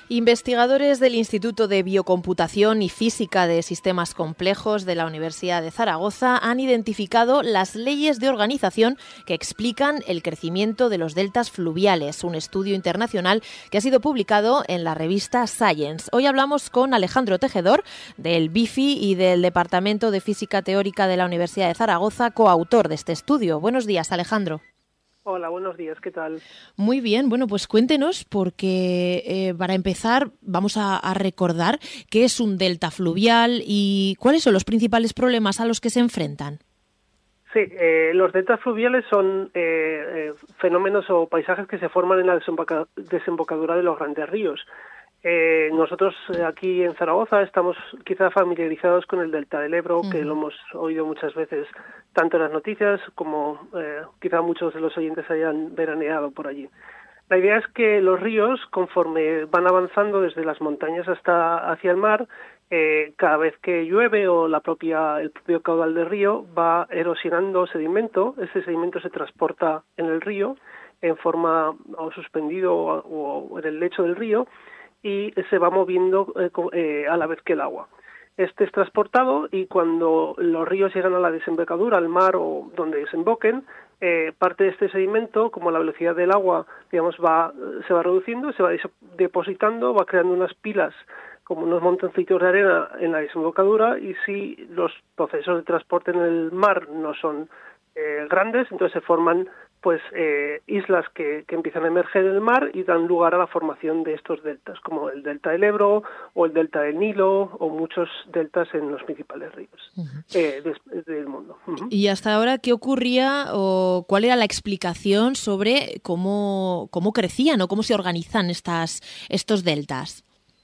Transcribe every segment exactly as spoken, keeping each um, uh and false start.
Investigadores del Instituto de Biocomputación y Física de Sistemas Complejos de la Universidad de Zaragoza han identificado las leyes de organización que explican el crecimiento de los deltas fluviales, un estudio internacional que ha sido publicado en la revista Science. Hoy hablamos con Alejandro Tejedor, del B I F I y del Departamento de Física Teórica de la Universidad de Zaragoza, coautor de este estudio. Buenos días, Alejandro. Hola, buenos días, ¿qué tal? Muy bien, bueno, pues cuéntenos, porque eh, para empezar vamos a, a recordar qué es un delta fluvial y cuáles son los principales problemas a los que se enfrentan. Sí, eh, los deltas fluviales son eh, eh, fenómenos o paisajes que se forman en la desemboca- desembocadura de los grandes ríos. Eh, nosotros eh, aquí en Zaragoza estamos quizá familiarizados con el delta del Ebro, uh-huh. que lo hemos oído muchas veces, tanto en las noticias como eh, quizá muchos de los oyentes hayan veraneado por allí. La idea es que los ríos, conforme van avanzando desde las montañas hasta hacia el mar, eh, cada vez que llueve o la propia el propio caudal del río va erosionando sedimento. Ese sedimento se transporta en el río en forma o suspendido o, o en el lecho del río, y se va moviendo eh, eh, a la vez que el agua. Este es transportado y cuando los ríos llegan a la desembocadura, al mar o donde desemboquen, eh, parte de este sedimento, como la velocidad del agua, digamos, va se va reduciendo, se va depositando, va creando unas pilas como unos montoncitos de arena en la desembocadura, y si los procesos de transporte en el mar no son eh, grandes, entonces se forman pues eh, islas que, que empiezan a emerger en el mar y dan lugar a la formación de estos deltas, como el delta del Ebro o el delta del Nilo o muchos deltas en los principales ríos uh-huh. eh, de, del mundo. Uh-huh. ¿Y hasta ahora qué ocurría o cuál era la explicación sobre cómo, cómo crecían o cómo se organizan estas, estos deltas?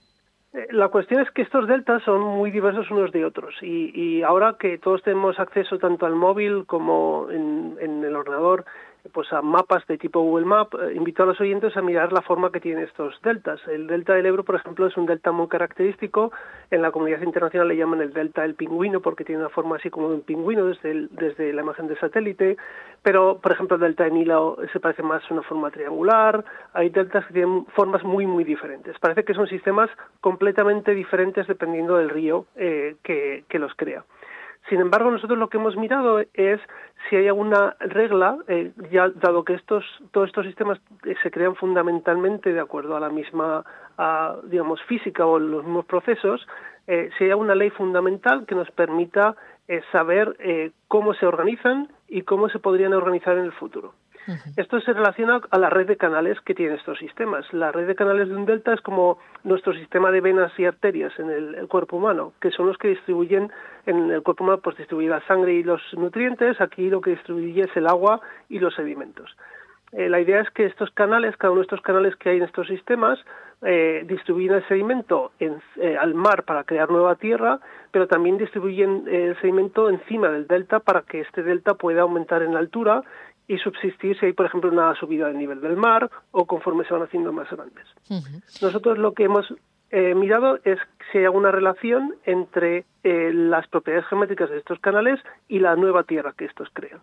La cuestión es que estos deltas son muy diversos unos de otros y, y ahora que todos tenemos acceso tanto al móvil como en, en el ordenador, pues a mapas de tipo Google Map, eh, invito a los oyentes a mirar la forma que tienen estos deltas. El delta del Ebro, por ejemplo, es un delta muy característico. En la comunidad internacional le llaman el delta del pingüino porque tiene una forma así como de un pingüino desde, el, desde la imagen de satélite. Pero, por ejemplo, el delta del Nilo se parece más a una forma triangular. Hay deltas que tienen formas muy, muy diferentes. Parece que son sistemas completamente diferentes dependiendo del río eh, que, que los crea. Sin embargo, nosotros lo que hemos mirado es si hay alguna regla, eh, ya dado que estos todos estos sistemas se crean fundamentalmente de acuerdo a la misma, a, digamos, física o los mismos procesos, eh, si hay alguna ley fundamental que nos permita eh, saber eh, cómo se organizan y cómo se podrían organizar en el futuro. Uh-huh. Esto se relaciona a la red de canales que tienen estos sistemas. La red de canales de un delta es como nuestro sistema de venas y arterias en el, el cuerpo humano, que son los que distribuyen en el cuerpo humano, pues distribuyen la sangre y los nutrientes. Aquí lo que distribuye es el agua y los sedimentos. Eh, la idea es que estos canales, cada uno de estos canales que hay en estos sistemas, eh, distribuyen el sedimento en, eh, al mar para crear nueva tierra, pero también distribuyen eh, el sedimento encima del delta para que este delta pueda aumentar en altura y subsistir si hay, por ejemplo, una subida del nivel del mar o conforme se van haciendo más grandes. Uh-huh. Nosotros lo que hemos eh, mirado es si hay alguna relación entre eh, las propiedades geométricas de estos canales y la nueva tierra que estos crean.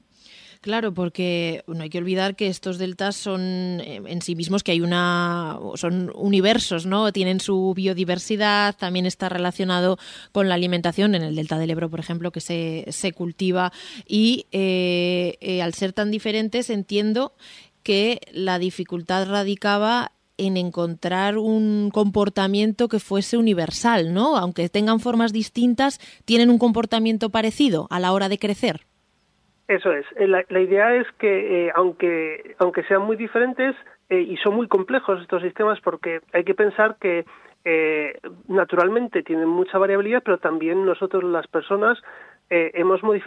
Claro, porque no hay que olvidar que estos deltas son en sí mismos que hay una son universos, ¿no? Tienen su biodiversidad, también está relacionado con la alimentación en el delta del Ebro, por ejemplo, que se, se cultiva y eh, eh, al ser tan diferentes entiendo que la dificultad radicaba en encontrar un comportamiento que fuese universal, ¿no? Aunque tengan formas distintas, tienen un comportamiento parecido a la hora de crecer. Eso es. La, la idea es que, eh, aunque aunque sean muy diferentes, eh, y son muy complejos estos sistemas, porque hay que pensar que eh, naturalmente tienen mucha variabilidad, pero también nosotros las personas eh, hemos modificado